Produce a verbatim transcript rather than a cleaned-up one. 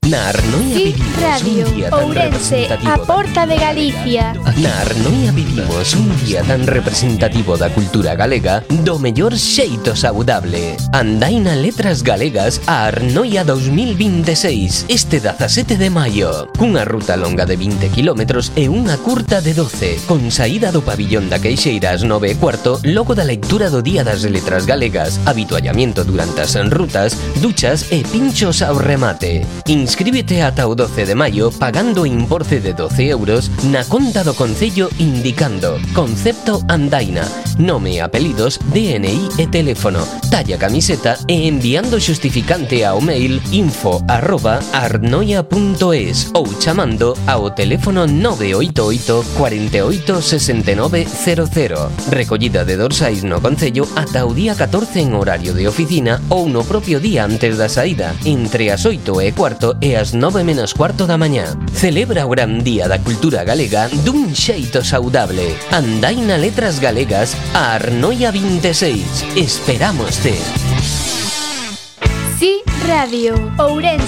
Na Arnoia Sí, vivimos Radio, un día tan Ourense, representativo a da- porta de Galicia. Na Arnoia vivimos un día tan representativo da cultura galega do mellor xeito saudable. Andaina Letras Galegas a Arnoia dos mil vinte e seis este dezasete de maio, cunha ruta longa de vinte kilómetros e unha curta de doce, con saída do pabillón da Queixeira ás nove e cuarto, logo da lectura do Día das Letras Galegas, habituallamiento durante as rutas, duchas e pinchos ao remate. Inscríbete ata o doce de maio pagando o importe de doce euros na conta do Concello indicando Concepto Andaina, nome e apelidos, D N I e teléfono, talla camiseta e enviando xustificante ao mail info arroba arnoia punto es ou chamando ao teléfono nove oito oito, cuarenta e oito, sesenta e nove cero cero. Recollida de dorsais no Concello ata o día catorce en horario de oficina ou no propio día antes da saída, entre as oito e cuarto e as nove menos cuarto da mañá. Celebra o gran día da cultura galega dun xeito saudable. Andaina Letras Galegas a Arnoia vinte e seis. Esperámoste. Sí, Radio, Ourense.